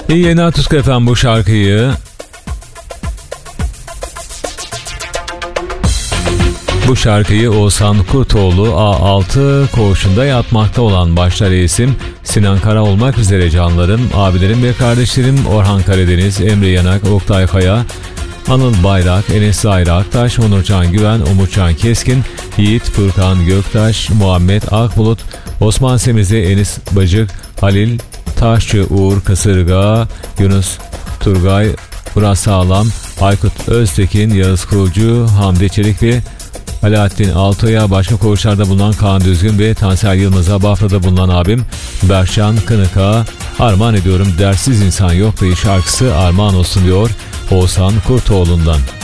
İyi yayınlar Tutku efendim, bu şarkıyı Oğuzhan Kurtoğlu A6 koğuşunda yatmakta olan başta reisim Sinan Kara olmak üzere canlarım, abilerim ve kardeşlerim Orhan Karadeniz, Emre Yanak, Oktay Kaya, Anıl Bayrak, Enes Zahir Aktaş, Onurcan Güven, Umutcan Keskin, Yiğit Furkan Göktaş, Muhammed Akbulut, Osman Semizi, Enis Bacık, Halil Taşçı, Uğur Kasırga, Yunus Turgay, Murat Sağlam, Aykut Öztekin, Yağız Kurucu, Hamdi Çelik ve Alaaddin Altoy'a, başka koğuşlarda bulunan Kaan Düzgün ve Tansel Yılmaz'a, Bafra'da bulunan abim Berşan Kınık'a armağan ediyorum. Dersiz insan yok ve şarkısı armağan olsun diyor Oğuzhan Kurtoğlu'ndan.